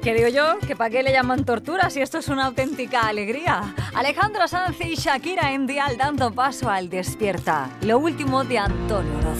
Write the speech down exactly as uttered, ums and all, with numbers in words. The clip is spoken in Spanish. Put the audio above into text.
Que digo yo, que para qué le llaman tortura si esto es una auténtica alegría. Alejandro Sanz y Shakira en Dial dando paso al Despierta. Lo último de Antonio Orozco.